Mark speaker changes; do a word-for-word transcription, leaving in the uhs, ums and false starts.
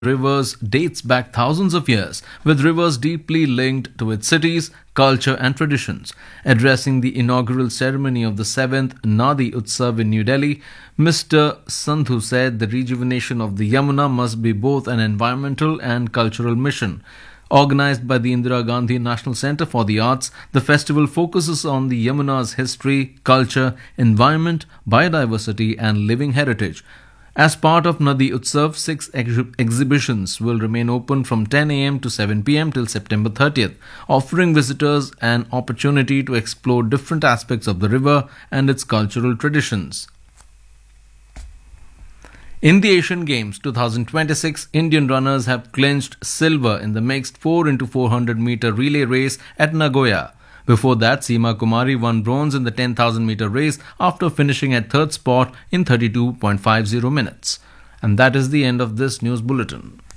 Speaker 1: rivers dates back thousands of years, with rivers deeply linked to its cities, culture, and traditions. Addressing the inaugural ceremony of the seventh Nadi Utsav in New Delhi, Mister Sandhu said the rejuvenation of the Yamuna must be both an environmental and cultural mission. Organized by the Indira Gandhi National Centre for the Arts, the festival focuses on the Yamuna's history, culture, environment, biodiversity, and living heritage. As part of Nadi Utsav, six ex- exhibitions will remain open from ten a m to seven p m till September thirtieth, offering visitors an opportunity to explore different aspects of the river and its cultural traditions. In the Asian Games twenty twenty-six, Indian runners have clinched silver in the mixed four into four hundred meter relay race at Nagoya. Before that, Seema Kumari won bronze in the ten thousand meter race after finishing at third spot in thirty-two point five zero minutes. And that is the end of this news bulletin.